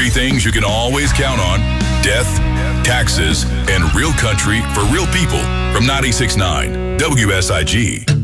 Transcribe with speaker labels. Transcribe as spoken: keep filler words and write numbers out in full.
Speaker 1: Three things you can always count on: death, taxes, and real country for real people. From ninety-six point nine W S I G.